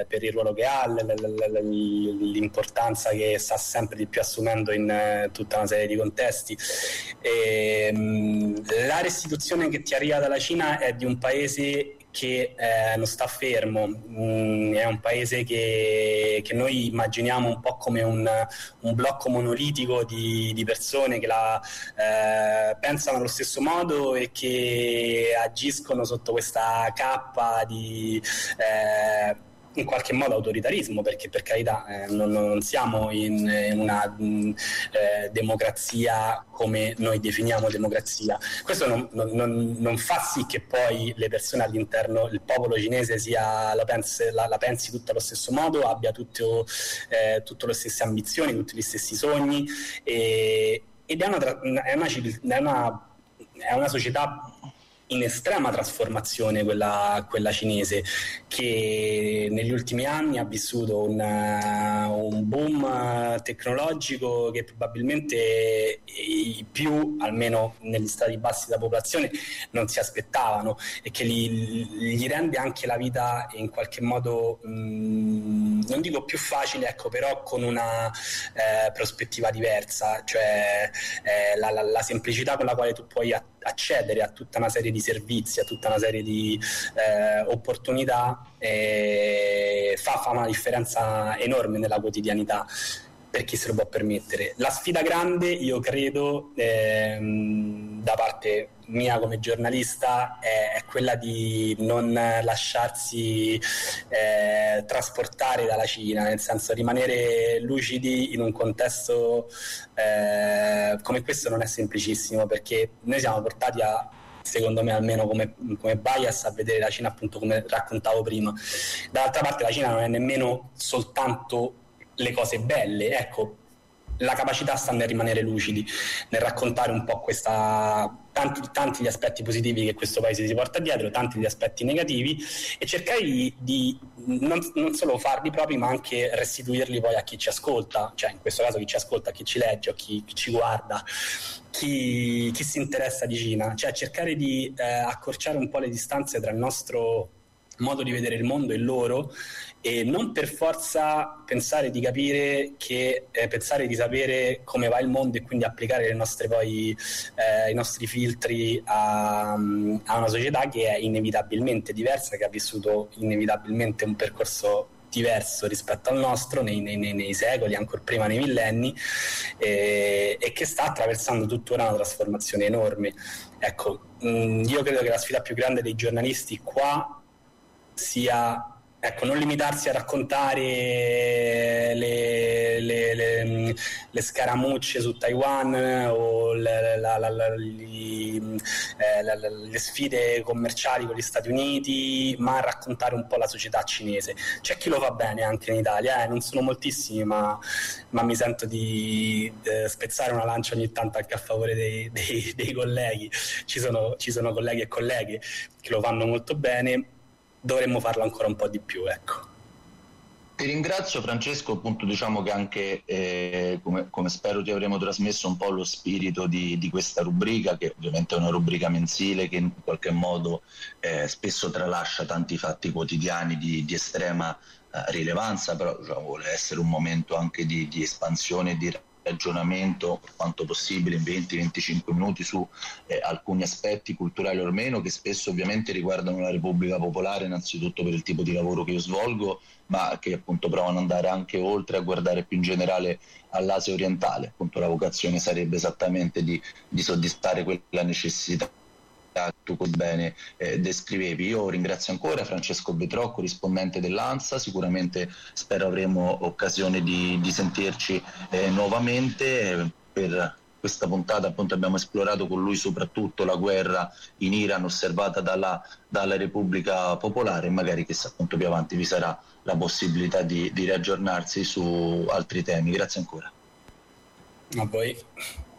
per il ruolo che ha, l'importanza che sta sempre di più assumendo in tutta una serie di contesti. La restituzione che ti arriva dalla Cina è di un paese che non sta fermo, è un paese che noi immaginiamo un po' come un blocco monolitico di persone che pensano allo stesso modo e che agiscono sotto questa cappa di in qualche modo autoritarismo, perché per carità non siamo in una democrazia come noi definiamo democrazia. Questo non fa sì che poi le persone all'interno, il popolo cinese la pensi tutta allo stesso modo, abbia tutto le stesse ambizioni, tutti gli stessi sogni, ed è una società in estrema trasformazione quella cinese, che negli ultimi anni ha vissuto un boom tecnologico che probabilmente i più, almeno negli stati bassi della popolazione, non si aspettavano, e che gli rende anche la vita in qualche modo non dico più facile, ecco, però con una prospettiva diversa, cioè la semplicità con la quale tu puoi accedere a tutta una serie di servizi, a tutta una serie di opportunità, fa una differenza enorme nella quotidianità per chi se lo può permettere. La sfida grande, io credo, da parte mia come giornalista, è quella di non lasciarsi trasportare dalla Cina, nel senso rimanere lucidi in un contesto come questo non è semplicissimo, perché noi siamo portati secondo me almeno come bias, a vedere la Cina appunto come raccontavo prima. Dall'altra parte la Cina non è nemmeno soltanto le cose belle, ecco, la capacità sta nel rimanere lucidi, nel raccontare un po' tanti gli aspetti positivi che questo paese si porta dietro, tanti gli aspetti negativi, e cercare di non solo farli propri, ma anche restituirli poi a chi ci ascolta, cioè in questo caso chi ci ascolta, chi ci legge o chi ci guarda, chi si interessa di Cina, cioè cercare di accorciare un po' le distanze tra il nostro modo di vedere il mondo e loro, e non per forza pensare di capire pensare di sapere come va il mondo e quindi applicare i nostri filtri a una società che è inevitabilmente diversa, che ha vissuto inevitabilmente un percorso diverso rispetto al nostro nei secoli, ancora prima nei millenni, e che sta attraversando tuttora una trasformazione enorme. Ecco, io credo che la sfida più grande dei giornalisti qua sia, ecco, non limitarsi a raccontare le scaramucce su Taiwan o le sfide commerciali con gli Stati Uniti, ma raccontare un po' la società cinese. C'è chi lo fa bene anche in Italia, non sono moltissimi, ma mi sento di spezzare una lancia ogni tanto anche a favore dei colleghi. Ci sono colleghi e colleghe che lo fanno molto bene. Dovremmo farlo ancora un po' di più, ecco. Ti ringrazio Francesco, appunto diciamo che anche come spero ti avremo trasmesso un po' lo spirito di questa rubrica, che ovviamente è una rubrica mensile che in qualche modo spesso tralascia tanti fatti quotidiani di estrema rilevanza, però diciamo, vuole essere un momento anche di espansione e di ragionamento per quanto possibile in 20-25 minuti su alcuni aspetti culturali o meno, che spesso ovviamente riguardano la Repubblica Popolare, innanzitutto per il tipo di lavoro che io svolgo, ma che appunto provano ad andare anche oltre, a guardare più in generale all'Asia orientale. Appunto la vocazione sarebbe esattamente di soddisfare quella necessità che tu così bene descrivevi. Io ringrazio ancora Francesco Betrò, corrispondente dell'ANSA, sicuramente spero avremo occasione di sentirci nuovamente. Per questa puntata appunto abbiamo esplorato con lui soprattutto la guerra in Iran osservata dalla Repubblica Popolare, e magari chissà appunto più avanti vi sarà la possibilità di riaggiornarsi su altri temi. Grazie ancora. A voi.